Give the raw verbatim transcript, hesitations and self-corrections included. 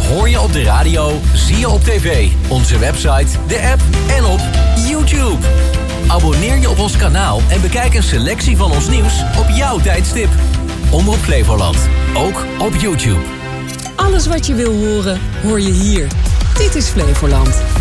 hoor je op de radio, zie je op tv, onze website, de app en op YouTube. Abonneer je op ons kanaal en bekijk een selectie van ons nieuws op jouw tijdstip. Omroep Flevoland, ook op YouTube. Alles wat je wil horen, hoor je hier. Dit is Flevoland.